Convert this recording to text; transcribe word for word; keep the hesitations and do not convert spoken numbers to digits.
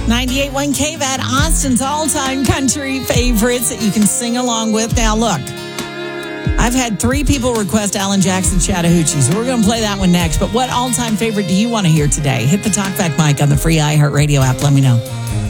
ninety-eight point one K V A T, Austin's all-time country favorites that you can sing along with. Now, look, I've had three people request Alan Jackson Chattahoochee, so we're going to play that one next. But what all-time favorite do you want to hear today? Hit the talkback mic on the free iHeartRadio app. Let me know.